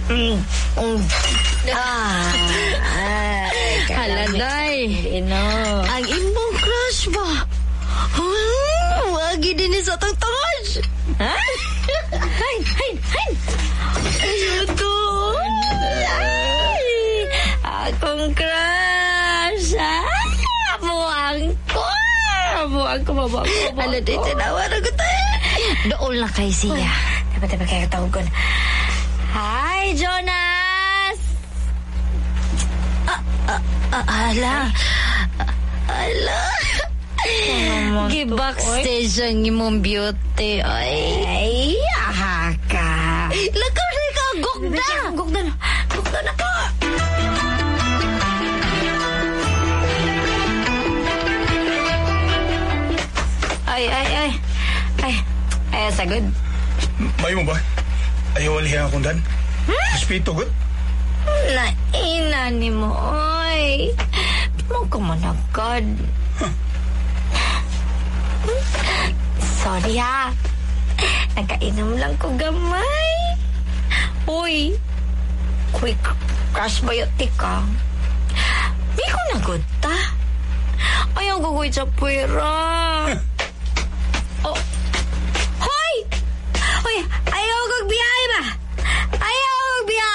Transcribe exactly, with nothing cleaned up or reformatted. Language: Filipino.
Mm. Mm. Ah. Haladay. Ino. Ang imong crush ba? Hmm, wagi din sa tong tungod. Ha? Hay, hay, hay. Ayuto. Ay, akong crush. Ay, abuang ko. Abuang ko, abuang ko. Ala, di tinawa na ko tayo. Dool na kay siya. Dapat dapat kaya tawag ko na. Hi, Jonas! Ah, ah, ah, ala. Ala. Gi-backstage ang imong beauty. Ay. Ay, aha ka. Lakaw na ka. Gugda. Gugda na. Gugda na ka. Ay, ay, ay. Ay, ay, sagod. May mo ba? Ayaw alihan akong dan? Espiritu, good? Naina ni mo, oy. Mo ka managad. Huh. Sorry ha. Nagkainom lang ko gamay. Uy. Quick crush biotic ka. Di ko nagod ta. Ayaw gugoy sa puwera. Oh,